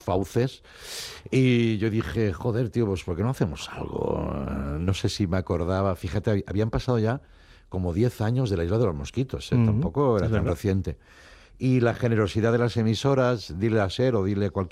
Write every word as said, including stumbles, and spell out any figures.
fauces. Y yo dije, joder, tío, pues ¿por qué no hacemos algo? Eh, No sé si me acordaba, fíjate, hab- habían pasado ya como diez años de la Isla de los Mosquitos, eh, Ujú, tampoco era es tan verdad. reciente. Y la generosidad de las emisoras, dile a Ser o dile cualquier